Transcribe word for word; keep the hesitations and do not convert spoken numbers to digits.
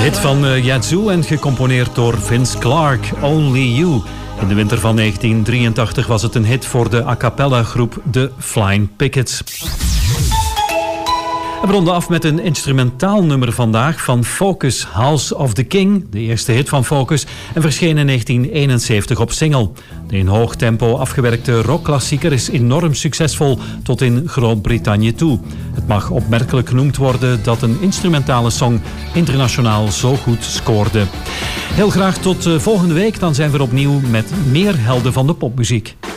Hit van uh, Yazoo en gecomponeerd door Vince Clarke, Only You. In de winter van negentien drieëntachtig was het een hit voor de a cappella groep The Flying Pickets. We ronden af met een instrumentaal nummer vandaag van Focus, House of the King, de eerste hit van Focus, en verscheen in negentien eenenzeventig op single. De in hoog tempo afgewerkte rockklassieker is enorm succesvol tot in Groot-Brittannië toe. Het mag opmerkelijk genoemd worden dat een instrumentale song internationaal zo goed scoorde. Heel graag tot volgende week, dan zijn we er opnieuw met meer helden van de popmuziek.